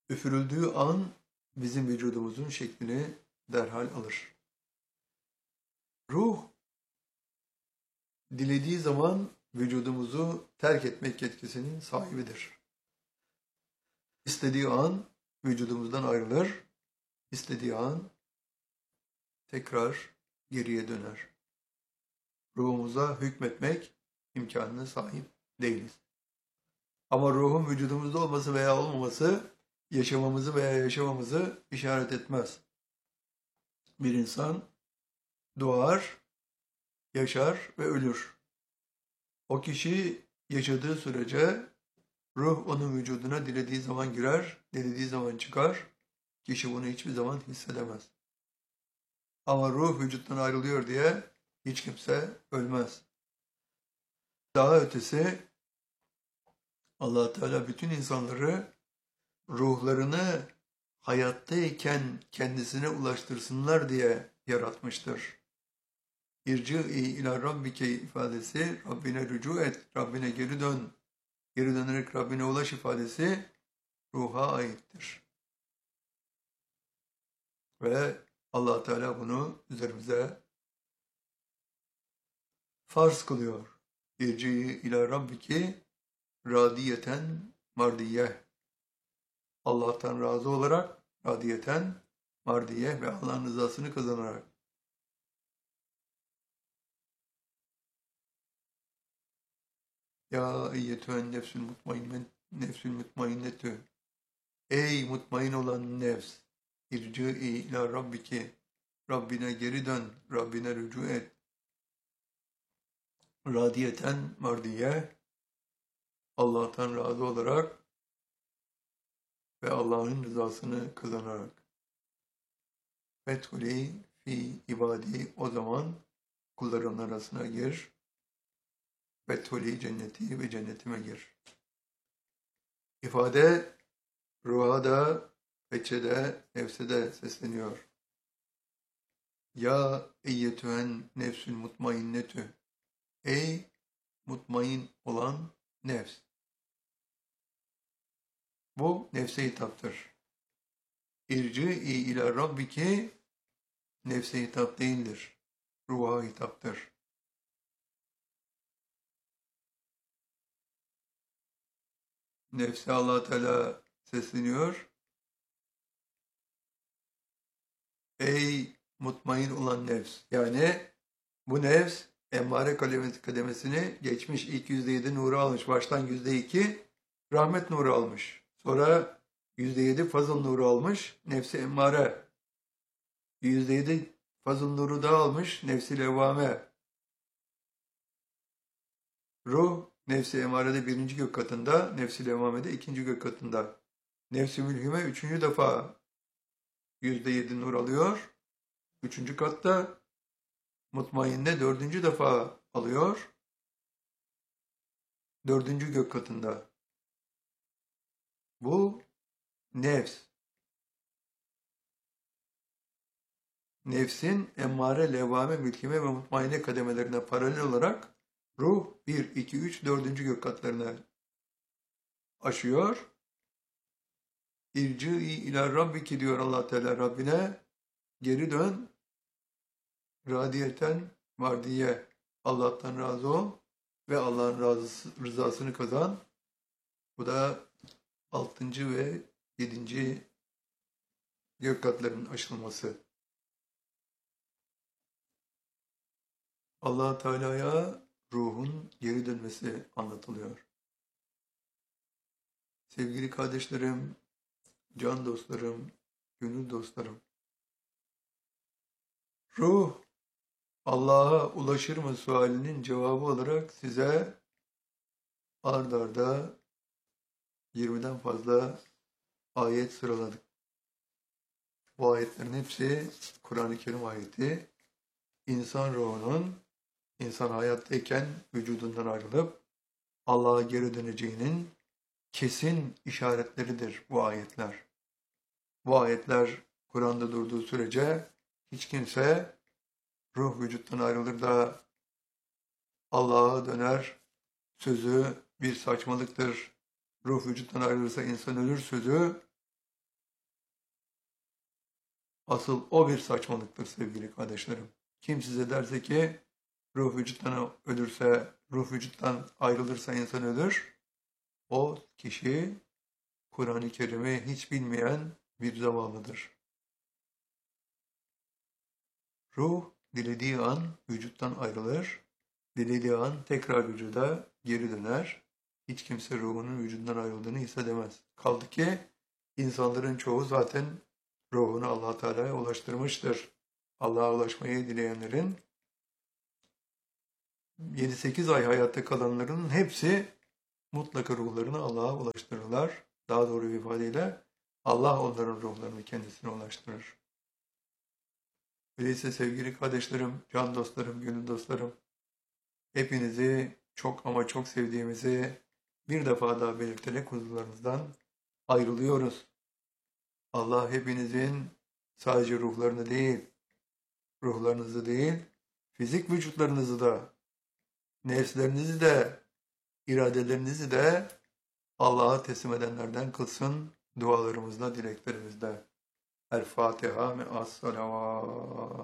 Üfürüldüğü an bizim vücudumuzun şeklini derhal alır. Ruh dilediği zaman vücudumuzu terk etmek yetkisinin sahibidir. İstediği an vücudumuzdan ayrılır, istediği an tekrar geriye döner. Ruhumuza hükmetmek imkanına sahip değiliz. Ama ruhun vücudumuzda olması veya olmaması yaşamamızı veya yaşamamızı işaret etmez. Bir insan doğar, yaşar ve ölür. O kişi yaşadığı sürece ruh onun vücuduna dilediği zaman girer, dilediği zaman çıkar. Kişi bunu hiçbir zaman hissedemez. Ama ruh vücuttan ayrılıyor diye hiç kimse ölmez. Daha ötesi Allah Teala bütün insanları ruhlarını hayattayken kendisine ulaştırsınlar diye yaratmıştır. İrci'i ila rabbike ifadesi, Rabbine rücu et, Rabbine geri dön, geri dönerek Rabbine ulaş ifadesi ruha aittir. Ve Allah Teala bunu üzerimize farz kılıyor. İrci'i ila rabbiki radiyeten mardiyeh. Allah'tan razı olarak, radiyeten mardiyeh ve Allah'ın rızasını kazanarak. Ya eyyetühen nefsül mutmainnetü. Ey mutmain olan nefs, irci'i ila rabbiki. Rabbine geri dön, Rabbine rücu et. Radiyeten mardiye, Allah'tan razı olarak ve Allah'ın rızasını kazanarak. Fethuli fi ibadi, o zaman kulların arasına gir. Fethuli cenneti ve cennetime gir. İfade ruha da, feçede, nefse de sesleniyor. Ya eyyetühen nefsül mutmainnetü. Ey mutmain olan nefs. Bu nefse hitaptır. İrci'i ila rabbiki nefse hitap değildir. Ruha hitaptır. Nefse Allah Teala sesleniyor. Ey mutmain olan nefs. Yani bu nefs emmare kademesini geçmiş, ilk %7 nuru almış. Baştan %2 rahmet nuru almış. Sonra %7 fazıl nuru almış. Nefsi emmare. %7 fazıl nuru daha almış. Nefsi levvame. Ruh nefsi emmarede 1. gök katında, nefsi levvamede 2. gök katında. Nefsi mülhime 3. defa %7 nur alıyor. 3. katta. Mutmainne 4. defa alıyor. 4. gök katında. Bu nefs. Nefsin emmare, levvame, mülkime ve mutmainne kademelerine paralel olarak ruh 1, 2, 3, 4. gök katlarına aşıyor. İrci'i ila rabbiki diyor Allah Teala Rabbine. Geri dön. Radiyeten mardiye. Allah'tan razı ol ve Allah'ın rızasını kazan. Bu da 6. ve 7. gök katlarının aşılması. Allah Teala'ya ruhun geri dönmesi anlatılıyor. Sevgili kardeşlerim, can dostlarım, gönül dostlarım. Ruh Allah'a ulaşır mı sualinin cevabı olarak size ard arda 20'den fazla ayet sıraladık. Bu ayetlerin hepsi Kur'an-ı Kerim ayeti. İnsan ruhunun insan hayattayken vücudundan ayrılıp Allah'a geri döneceğinin kesin işaretleridir bu ayetler. Bu ayetler Kur'an'da durduğu sürece hiç kimse ruh vücuttan ayrılır da Allah'a döner sözü bir saçmalıktır. Ruh vücuttan ayrılırsa insan ölür sözü Asıl o bir saçmalıktır sevgili kardeşlerim. Kim size derse ki ruh vücuttan ölürse, ruh vücuttan ayrılırsa insan ölür, o kişi Kur'an-ı Kerim'i hiç bilmeyen bir zavallıdır. Ruh dilediği an vücuttan ayrılır, dilediği an tekrar vücuda geri döner. Hiç kimse ruhunun vücudundan ayrıldığını hissedemez. Kaldı ki insanların çoğu zaten ruhunu Allah Teala'ya ulaştırmıştır. Allah'a ulaşmayı dileyenlerin 7-8 ay hayatta kalanların hepsi mutlaka ruhlarını Allah'a ulaştırırlar. Daha doğru bir ifadeyle Allah onların ruhlarını kendisine ulaştırır. Öyleyse sevgili kardeşlerim, can dostlarım, gönül dostlarım, hepinizi çok ama çok sevdiğimizi bir defa daha belirterek huzurlarınızdan ayrılıyoruz. Allah hepinizin sadece ruhlarınızı değil, fizik vücutlarınızı da, nefslerinizi de, iradelerinizi de Allah'a teslim edenlerden kılsın dualarımızda, dileklerimizde. El Fatiha me'as salavat.